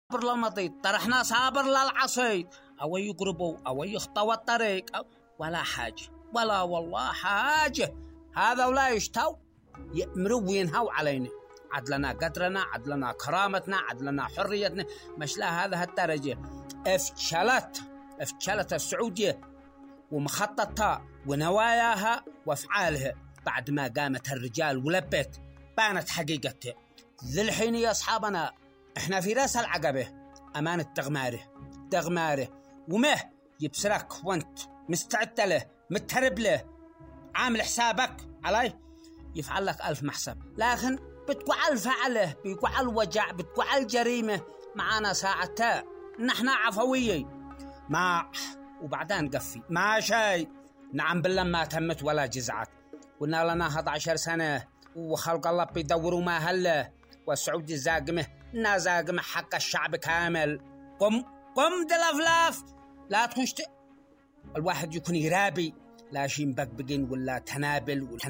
للمضيط، طرحنا صابر للعصيد، أو يقربوا أو يخطوا الطريق ولا حاجة، ولا والله حاجة. هذا ولا يشتوا يأمروا وينهوا علينا، عدلنا قدرنا، عدلنا كرامتنا، عدلنا حريتنا. مش لا هذا الدرجة. افشلت السعودية ومخططها ونواياها وافعالها بعد ما قامت الرجال ولبت، بانت حقيقتها. ذي الحين يا أصحابنا احنا في راس العقبة، أمانة تغماره ومه يبصرك وانت مستعد له، متهرب له، عامل حسابك عليه، يفعل لك 1000 محسب. لكن بتقع الفعله، بيقع الوجع، بتقع الجريمة معانا ساعتها. نحن عفوية ما وبعدين قفي ما شيء. نعم بالله ما تمت ولا جزعت. قلنا لنا 11 سنة وخلق الله بيدوروا ما هله، والسعودية زاقمة زاقمة حق الشعب كامل. قم دلافلاف، لا تخش الواحد يكون يرابي لا شي مبقبقين ولا تنابل